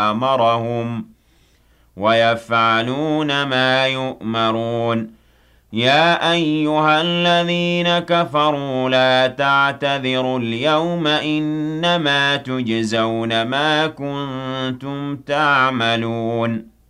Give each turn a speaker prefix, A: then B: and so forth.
A: أمرهم ويفعلون ما يؤمرون. يا أيها الذين كفروا لا تعتذروا اليوم إنما تجزون ما كنتم تعملون